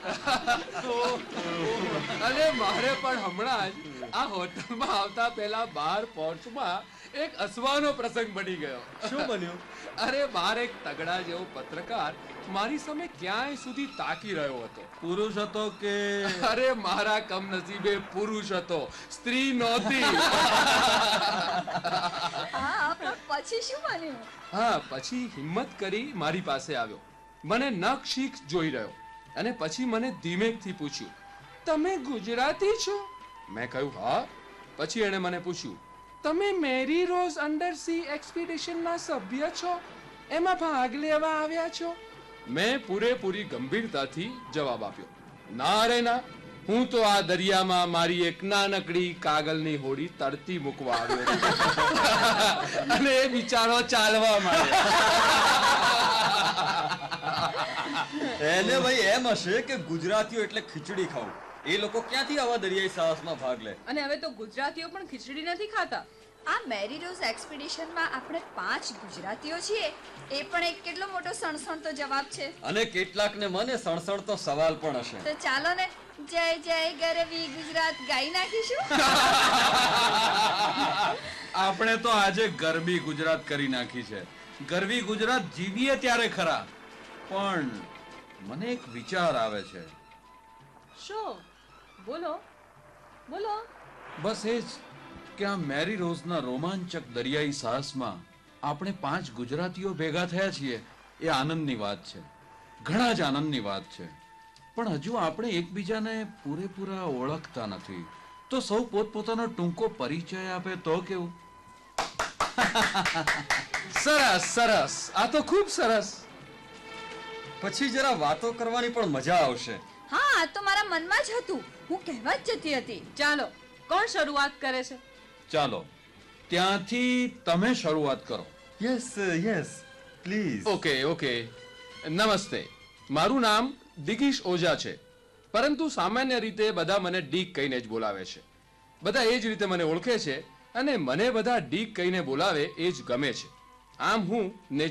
અને મારે પણ હમણાં જ આ હોટલમાં આવતા પહેલા બહાર પહોંચમાં એક હસવાનો પ્રસંગ બની ગયો. શું બન્યું? અરે બહાર એક તગડા જેવો પત્રકાર મારી સામે ક્યાંય સુધી તાકી રહ્યો હતો. પુરુષ હતો કે? અરે મારા કમનસીબે પુરુષ હતો, સ્ત્રી નહોતી. પછી શું બન્યું? હા, પછી હિંમત કરી મારી પાસે આવ્યો, મને નખશીખ જોઈ રહ્યો અને પછી મને ધીમેકથી પૂછ્યું, તમે ગુજરાતી છો? મેં કહ્યું હા. પછી એણે મને પૂછ્યું, તમે મેરી રોઝ અંડરસી એક્સપીડિશનના સભ્ય છો? એમાં ભાગ લેવા આવ્યા છો? મેં પૂરેપૂરી ગંભીરતાથી જવાબ આપ્યો, ના રે ના, હું તો આ દરિયામાં મારી એક નાનકડી કાગળની હોડી તરતી મૂકવા આવ્યો છું. અને એ બિચારો ચાલવા માંડ્યો. એને ભાઈ એમ હશે કે ગુજરાતીઓ એટલે ખીચડી ખાવું. એ લોકો ક્યાંથી આવા દરિયાઈ સાહસમાં ભાગ લે? અને હવે તો ગુજરાતીઓ પણ ખીચડી નથી ખાતા. આ મેરી રોઝ એક્સપીડિશનમાં આપણે 5 ગુજરાતીઓ છીએ, એ પણ એક કેટલો મોટો સણસણતો જવાબ છે. અને કેટલાકને મને સણસણતો સવાલ પણ હશે. તો ચાલો ને જય જય ગરવી ગુજરાત ગાઈ નાખીશું. આપણે તો આજે ગરબી ગુજરાત કરી નાખી છે. ગરબી ગુજરાત જીવીએ ત્યારે ખરા. પણ મને એક વિચાર આવે છે. શું? બોલો બોલો. બસ એ જ કે આ મેરી રોઝના રોમાંચક દરિયાઈ સાહસમાં આપણે 5 ગુજરાતીઓ ભેગા થયા છીએ, એ આનંદની વાત છે, ઘણા જ આનંદની વાત છે. પણ હજુ આપણે એકબીજાને પૂરેપૂરા ઓળખતા નથી. તો સૌ પોતપોતાનો ટૂંકો પરિચય આપે તો કેવું? સરસ સરસ, આ તો ખૂબ સરસ. પછી જરા વાતો કરવાની પણ મજા આવશે. હા, આ તો મારા મનમાં જ હતું, હું કહેવા જ જતી હતી. ચાલો, કોણ શરૂઆત કરે છે? ચાલો, ત્યાંથી તમે શરૂઆત કરો. Yes yes please. Okay okay. નમસ્તે, મારું નામ દિગીશ ઓઝા છે, પરંતુ સામાન્ય રીતે બધા મને ડીક કહીને જ બોલાવે છે. બધા એ જ રીતે મને ઓળખે છે અને મને બધા ડીક કહીને બોલાવે એ જ ગમે છે. આમ હું